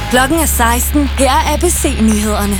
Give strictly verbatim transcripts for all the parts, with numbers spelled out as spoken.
Klokken er seksten. Her er A B C-nyhederne.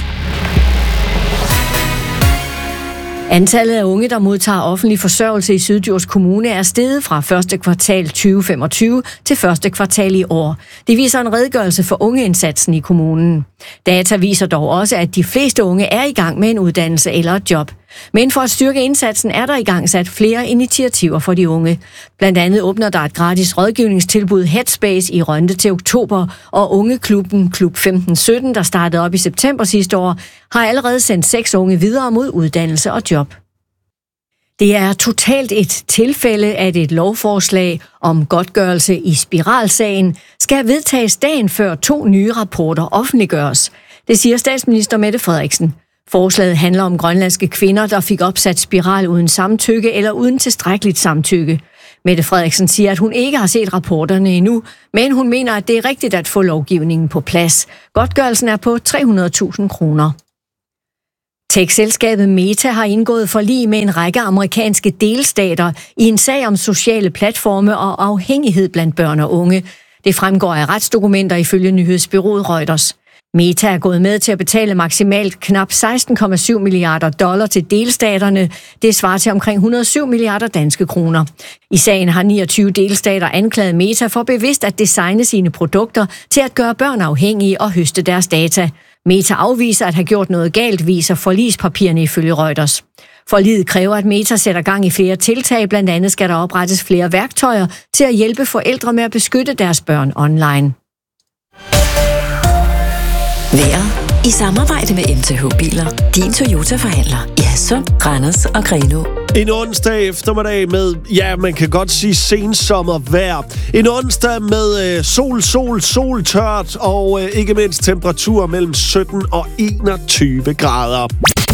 Antallet af unge, der modtager offentlig forsørgelse i Syddjurs Kommune, er steget fra første kvartal tyve femogtyve til første kvartal i år. Det viser en redegørelse for ungeindsatsen i kommunen. Data viser dog også, at de fleste unge er i gang med en uddannelse eller et job. Men for at styrke indsatsen er der i gang sat flere initiativer for de unge. Blandt andet åbner der et gratis rådgivningstilbud Headspace i Rønde til oktober, og Ungeklubben Klub femten sytten, der startede op i september sidste år, har allerede sendt seks unge videre mod uddannelse og job. Det er totalt et tilfælde, at et lovforslag om godtgørelse i spiralsagen skal vedtages dagen før to nye rapporter offentliggøres. Det siger statsminister Mette Frederiksen. Forslaget handler om grønlandske kvinder, der fik opsat spiral uden samtykke eller uden tilstrækkeligt samtykke. Mette Frederiksen siger, at hun ikke har set rapporterne endnu, men hun mener, at det er rigtigt at få lovgivningen på plads. Godtgørelsen er på tre hundrede tusind kroner. Tech-selskabet Meta har indgået forlig med en række amerikanske delstater i en sag om sociale platforme og afhængighed blandt børn og unge. Det fremgår af retsdokumenter ifølge nyhedsbureauet Reuters. Meta er gået med til at betale maksimalt knap seksten komma syv milliarder dollar til delstaterne. Det svarer til omkring et hundrede og syv milliarder danske kroner. I sagen har niogtyve delstater anklaget Meta for bevidst at designe sine produkter til at gøre børn afhængige og høste deres data. Meta afviser at have gjort noget galt, viser forligspapirerne ifølge Reuters. Forliget kræver, at Meta sætter gang i flere tiltag. Blandt andet skal der oprettes flere værktøjer til at hjælpe forældre med at beskytte deres børn online. Vejret i samarbejde med M T H Biler. Din Toyota-forhandler i Hadsund, Randers og Grenaa. En onsdag eftermiddag med, ja, man kan godt sige sensommervejr. En onsdag med øh, sol, sol, sol, tørt og øh, ikke mindst temperatur mellem sytten og enogtyve grader.